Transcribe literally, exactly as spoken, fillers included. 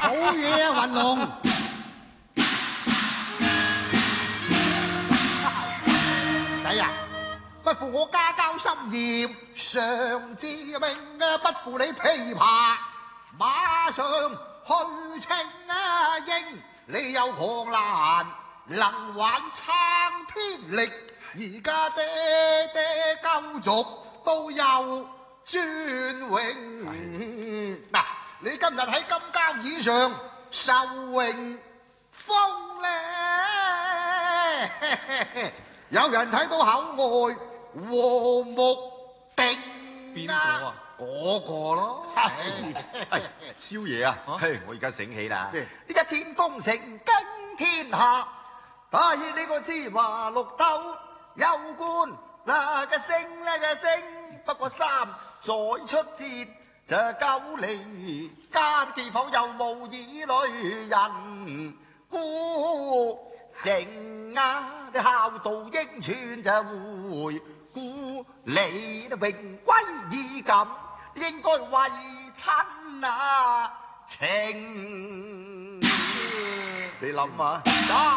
好嘢啊，雲龍！仔啊，不負我家教心嚴，上至命啊，不負你琵琶，馬上去稱啊英，你有狂瀾，能挽撐天力。而家爹爹鳩族都有尊榮。嗱，你今日喺金交椅上受榮封咧，有人睇到口外和睦定邊個啊？ 嗰個咯。 係少爺啊！嘿，我而家醒起啦，呢一戰功成驚天下，打起呢個芝華綠豆。有官嗱嘅升咧嘅升，不過三再出戰就九里，家地方又無以類人，孤靜啊！啲孝道英傳就回顧你榮歸已咁，應該為親啊情，你諗下。